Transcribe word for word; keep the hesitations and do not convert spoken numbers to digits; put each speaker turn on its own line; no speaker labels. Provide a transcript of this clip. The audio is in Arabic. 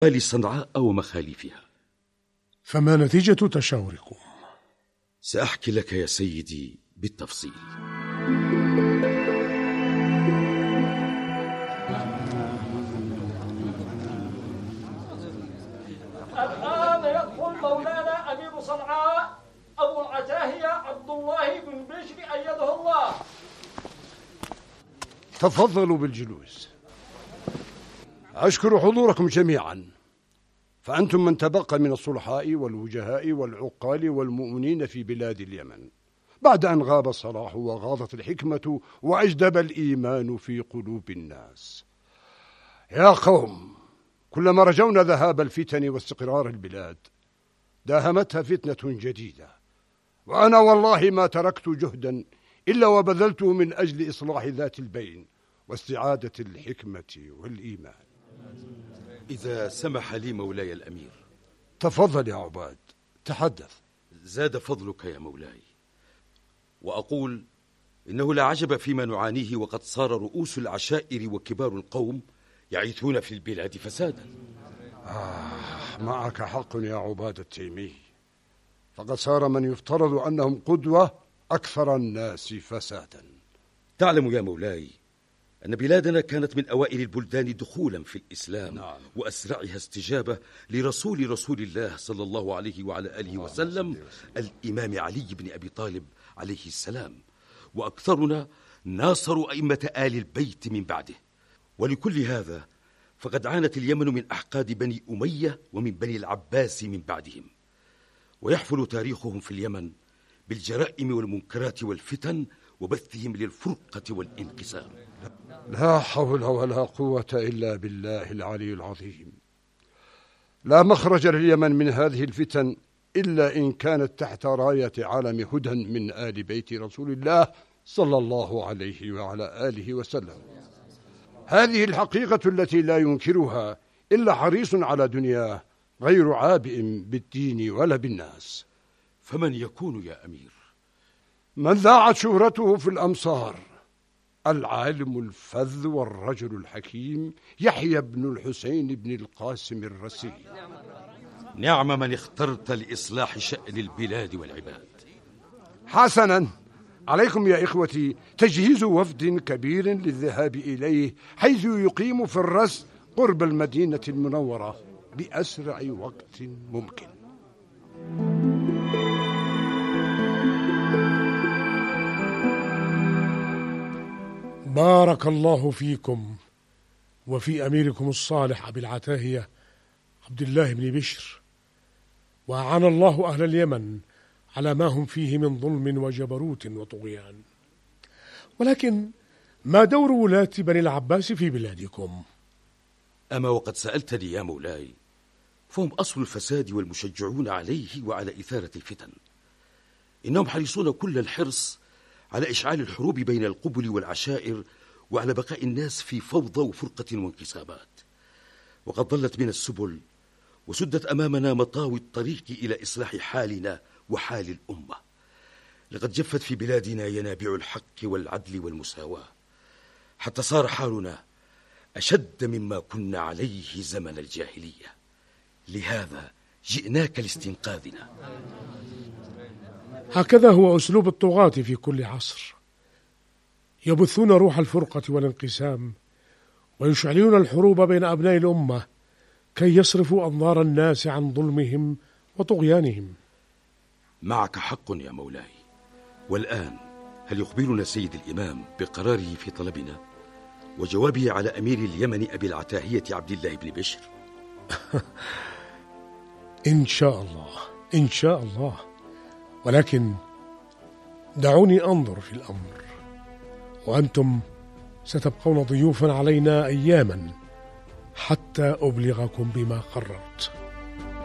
لصنعاء ومخالفها.
فما نتيجة تشاوركم؟
سأحكي لك يا سيدي بالتفصيل.
الآن يدخل مولانا أمير صنعاء أبو العتاهية عبد الله بن بشر أيده الله.
تفضلوا بالجلوس. أشكر حضوركم جميعا، فأنتم من تبقى من الصلحاء والوجهاء والعقال والمؤمنين في بلاد اليمن بعد أن غاب الصلاح وغاضت الحكمة وأجدب الإيمان في قلوب الناس. يا قوم، كلما رجونا ذهاب الفتن واستقرار البلاد داهمتها فتنة جديدة، وأنا والله ما تركت جهدا إلا وبذلته من أجل إصلاح ذات البين واستعادة الحكمة والإيمان.
إذا سمح لي مولاي الأمير.
تفضل يا عباد، تحدث.
زاد فضلك يا مولاي، وأقول إنه لا عجب فيما نعانيه، وقد صار رؤوس العشائر وكبار القوم يعيثون في البلاد فسادا.
آه معك حق يا عباد التيمي، فقد صار من يفترض أنهم قدوة أكثر الناس فسادا.
تعلم يا مولاي أن بلادنا كانت من أوائل البلدان دخولا في الإسلام، نعم. وأسرعها استجابة لرسول رسول الله صلى الله عليه وعلى آله وسلم الإمام علي بن أبي طالب عليه السلام، وأكثرنا ناصروا أئمة آل البيت من بعده. ولكل هذا فقد عانت اليمن من أحقاد بني أمية ومن بني العباس من بعدهم، ويحفل تاريخهم في اليمن بالجرائم والمنكرات والفتن وبثهم للفرقة والانقسام.
لا حول ولا قوة إلا بالله العلي العظيم. لا مخرج لليمن من هذه الفتن إلا إن كانت تحت راية عالم هدى من آل بيت رسول الله صلى الله عليه وعلى آله وسلم. هذه الحقيقة التي لا ينكرها إلا حريص على دنياه غير عابئ بالدين ولا بالناس.
فمن يكون يا أمير؟
من ذاعت شهرته في الأمصار، العالم الفذ والرجل الحكيم يحيى بن الحسين بن القاسم الرسي.
نعم من اخترت لإصلاح شأن البلاد والعباد.
حسنا، عليكم يا إخوتي تجهيز وفد كبير للذهاب إليه، حيث يقيم في الرس قرب المدينة المنورة بأسرع وقت ممكن.
بارك الله فيكم وفي أميركم الصالح أبي العتاهية عبد الله بن بشر، وأعان الله أهل اليمن على ما هم فيه من ظلم وجبروت وطغيان. ولكن ما دور ولاة بني العباس في بلادكم؟
أما وقد سألتني يا مولاي، فهم أصل الفساد والمشجعون عليه وعلى إثارة الفتن. إنهم حريصون كل الحرص على إشعال الحروب بين القبل والعشائر، وعلى بقاء الناس في فوضى وفرقة وانقسامات. وقد ضلت بنا السبل وسدت أمامنا مطاوي الطريق إلى إصلاح حالنا وحال الأمة. لقد جفت في بلادنا ينابيع الحق والعدل والمساواة، حتى صار حالنا أشد مما كنا عليه زمن الجاهلية. لهذا جئناك لاستنقاذنا.
هكذا هو أسلوب الطغاة في كل عصر، يبثون روح الفرقة والانقسام، ويشعلون الحروب بين أبناء الأمة كي يصرفوا أنظار الناس عن ظلمهم وطغيانهم.
معك حق يا مولاي. والآن هل يخبرنا سيد الإمام بقراره في طلبنا وجوابه على أمير اليمن أبي العتاهية عبد الله بن بشر؟
إن شاء الله، إن شاء الله. ولكن دعوني أنظر في الأمر، وأنتم ستبقون ضيوفا علينا أياما حتى أبلغكم بما قررت.